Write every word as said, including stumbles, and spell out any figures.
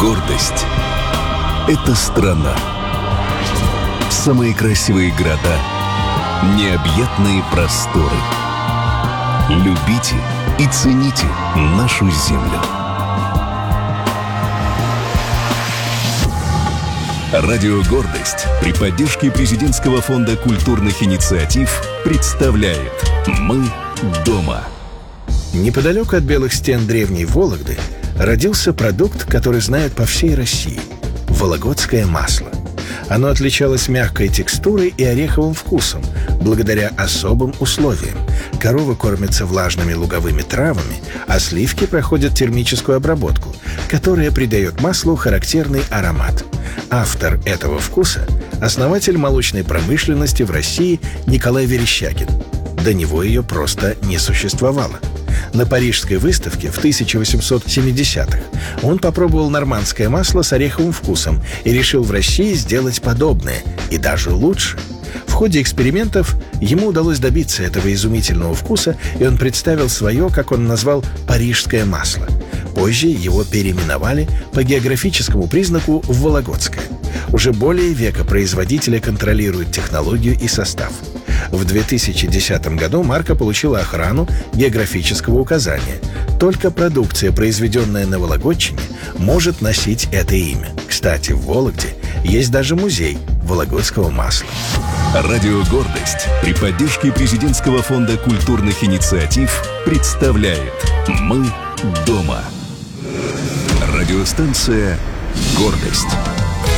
Гордость — это страна. Самые красивые города, необъятные просторы. Любите и цените нашу землю. Радио «Гордость» при поддержке Президентского фонда культурных инициатив представляет «Мы дома». Неподалеку от белых стен древней Вологды родился продукт, который знают по всей России – вологодское масло. Оно отличалось мягкой текстурой и ореховым вкусом, благодаря особым условиям. Коровы кормятся влажными луговыми травами, а сливки проходят термическую обработку, которая придает маслу характерный аромат. Автор этого вкуса – основатель молочной промышленности в России Николай Верещагин. До него ее просто не существовало. На Парижской выставке в тысяча восемьсот семидесятых он попробовал нормандское масло с ореховым вкусом и решил в России сделать подобное, и даже лучше. В ходе экспериментов ему удалось добиться этого изумительного вкуса, и он представил свое, как он назвал, парижское масло. Позже его переименовали по географическому признаку в вологодское. Уже более века производители контролируют технологию и состав. В две тысячи десятом году марка получила охрану географического указания. Только продукция, произведенная на Вологодчине, может носить это имя. Кстати, в Вологде есть даже музей вологодского масла. Радио «Гордость» при поддержке Президентского фонда культурных инициатив представляет «Мы дома». Радиостанция «Гордость».